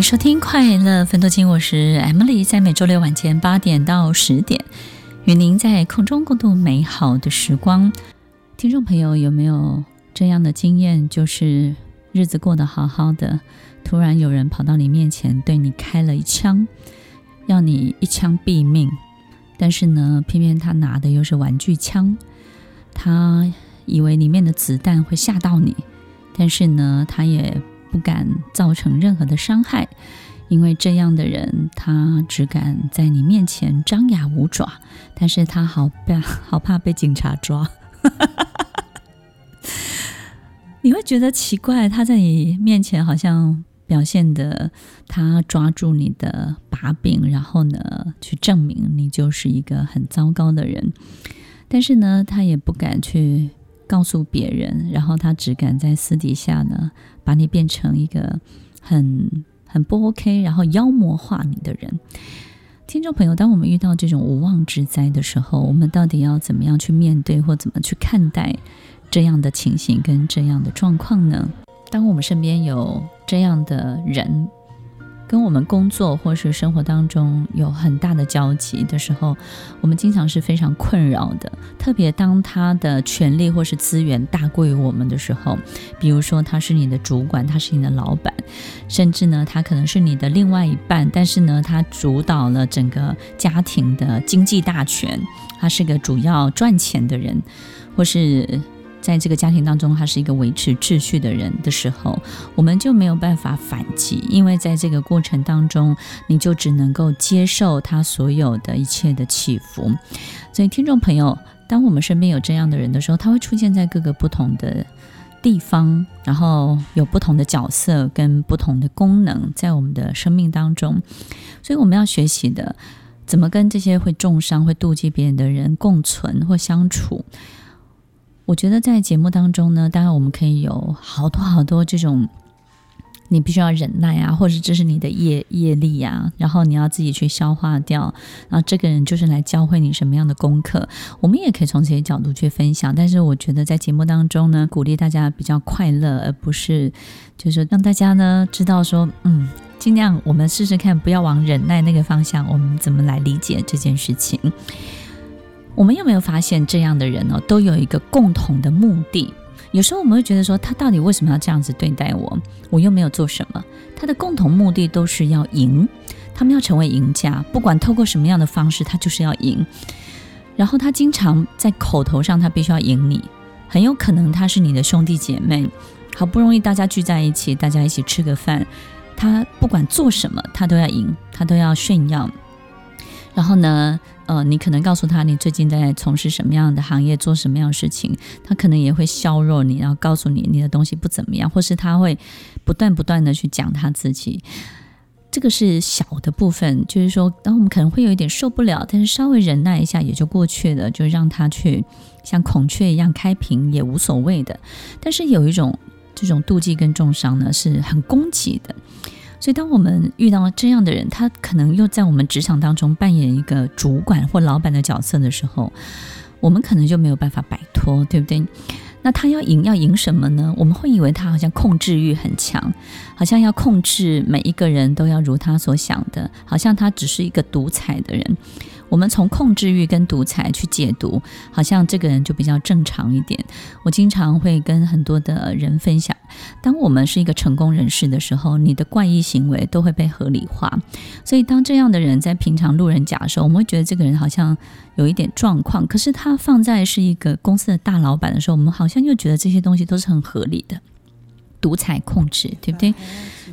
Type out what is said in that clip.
收听快乐分多金，我是 Emily， 在每周六晚间8点到10点，与您在空中共度美好的时光。听众朋友有没有这样的经验，就是日子过得好好的，突然有人跑到你面前对你开了一枪，要你一枪毙命，但是呢，偏偏他拿的又是玩具枪，他以为里面的子弹会吓到你，但是呢，他也不敢造成任何的伤害，因为这样的人他只敢在你面前张牙舞爪，但是他好怕被警察抓你会觉得奇怪，他在你面前好像表现的他抓住你的把柄，然后呢去证明你就是一个很糟糕的人，但是呢他也不敢去告诉别人，然后他只敢在私底下呢把你变成一个很不 OK， 然后妖魔化你的人。听众朋友，当我们遇到这种无妄之灾的时候，我们到底要怎么样去面对，或怎么去看待这样的情形跟这样的状况呢？当我们身边有这样的人跟我们工作或是生活当中有很大的交集的时候，我们经常是非常困扰的，特别当他的权力或是资源大过于我们的时候，比如说他是你的主管，他是你的老板，甚至呢他可能是你的另外一半，但是呢他主导了整个家庭的经济大权，他是个主要赚钱的人，或是在这个家庭当中他是一个维持秩序的人的时候，我们就没有办法反击，因为在这个过程当中你就只能够接受他所有的一切的起伏。所以听众朋友，当我们身边有这样的人的时候，他会出现在各个不同的地方，然后有不同的角色跟不同的功能在我们的生命当中，所以我们要学习的怎么跟这些会重伤会妒忌别人的人共存或相处。我觉得在节目当中呢，当然我们可以有好多这种你必须要忍耐啊，或者这是你的业力啊，然后你要自己去消化掉，然后这个人就是来教会你什么样的功课，我们也可以从这些角度去分享。但是我觉得在节目当中呢，鼓励大家比较快乐，而不是就是让大家呢知道说尽量我们试试看，不要往忍耐那个方向，我们怎么来理解这件事情。我们有没有发现这样的人都有一个共同的目的？有时候我们会觉得说，他到底为什么要这样子对待我？我又没有做什么。他的共同目的都是要赢，他们要成为赢家，不管透过什么样的方式，他就是要赢。然后他经常在口头上，他必须要赢你，很有可能他是你的兄弟姐妹，好不容易大家聚在一起，大家一起吃个饭，他不管做什么，他都要赢，他都要炫耀。然后呢你可能告诉他你最近在从事什么样的行业，做什么样的事情，他可能也会削弱你，然后告诉你你的东西不怎么样，或是他会不断的去讲他自己。这个是小的部分，就是说当我们可能会有一点受不了，但是稍微忍耐一下也就过去了，就让他去像孔雀一样开屏也无所谓的。但是有一种这种妒忌跟重伤呢是很攻击的，所以当我们遇到这样的人，他可能又在我们职场当中扮演一个主管或老板的角色的时候，我们可能就没有办法摆脱，对不对？那他要赢什么呢？我们会以为他好像控制欲很强，好像要控制每一个人都要如他所想的，好像他只是一个独裁的人。我们从控制欲跟独裁去解读，好像这个人就比较正常一点。我经常会跟很多的人分享，当我们是一个成功人士的时候，你的怪异行为都会被合理化。所以当这样的人在平常路人甲的时候，我们会觉得这个人好像有一点状况，可是他放在是一个公司的大老板的时候，我们好像又觉得这些东西都是很合理的。独裁控制，对不对？